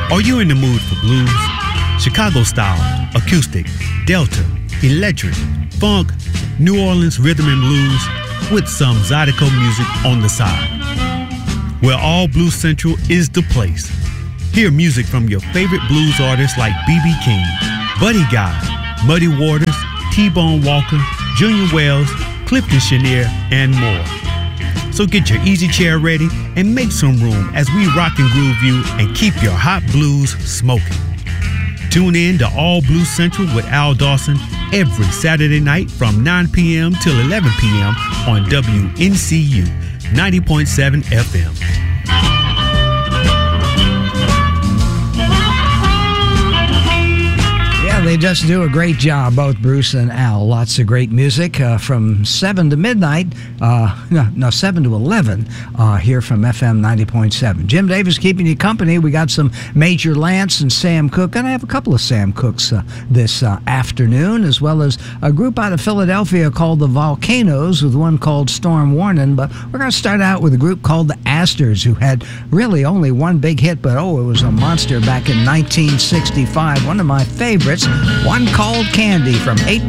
Are you in the mood for blues? Chicago style, acoustic, Delta, electric, funk, New Orleans rhythm and blues with some Zydeco music on the side. Well, All Blues Central is the place. Hear music from your favorite blues artists like B.B. King, Buddy Guy, Muddy Waters, T-Bone Walker, Junior Wells, Clifton Chenier, and more. So get your easy chair ready and make some room as we rock and groove you and keep your hot blues smoking. Tune in to All Blues Central with Al Dawson every Saturday night from 9 p.m. till 11 p.m. on WNCU 90.7 FM. They just do a great job, both Bruce and Al. Lots of great music from 7 to midnight, 7 to 11 here from FM 90.7. Jim Davis keeping you company. We got some Major Lance and Sam Cooke, and I have a couple of Sam Cookes this afternoon, as well as a group out of Philadelphia called the Volcanoes with one called Storm Warning. But we're going to start out with a group called the Astors, who had really only one big hit, but it was a monster back in 1965. One of my favorites. One called Candy from 8 to